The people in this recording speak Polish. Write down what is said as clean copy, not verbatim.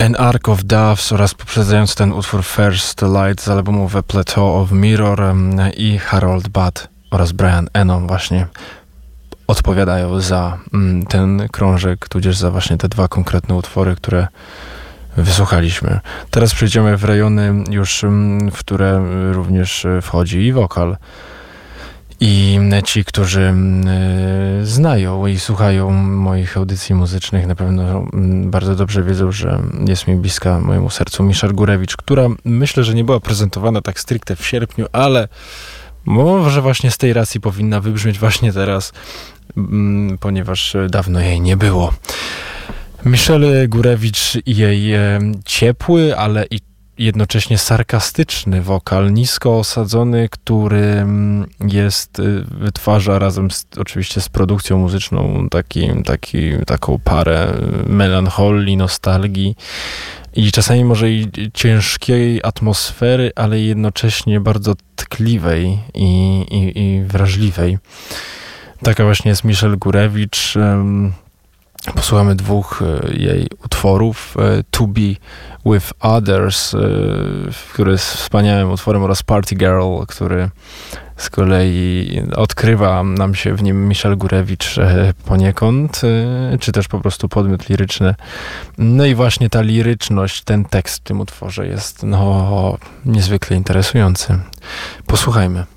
An Ark of Doves oraz poprzedzając ten utwór First Light z albumu The Plateau of Mirror i Harold Budd oraz Brian Eno właśnie odpowiadają za ten krążek, tudzież za właśnie te dwa konkretne utwory, które wysłuchaliśmy. Teraz przejdziemy w rejony już, w które również wchodzi i wokal. I ci, którzy znają i słuchają moich audycji muzycznych, na pewno bardzo dobrze wiedzą, że jest mi bliska mojemu sercu Michal Gurewicz, która myślę, że nie była prezentowana tak stricte w sierpniu, ale może właśnie z tej racji powinna wybrzmieć właśnie teraz, ponieważ dawno jej nie było. Michal Gurewicz i jej ciepły, ale i jednocześnie sarkastyczny wokal, nisko osadzony, który wytwarza razem oczywiście z produkcją muzyczną taką parę melancholii, nostalgii i czasami może i ciężkiej atmosfery, ale jednocześnie bardzo tkliwej i wrażliwej. Taka właśnie jest Michal Gurewicz. Posłuchamy dwóch jej utworów. To Be With Others, który jest wspaniałym utworem, oraz Party Girl, który z kolei odkrywa nam się w nim Michal Gurewicz poniekąd, czy też po prostu podmiot liryczny. No i właśnie ta liryczność, ten tekst w tym utworze jest niezwykle interesujący. Posłuchajmy.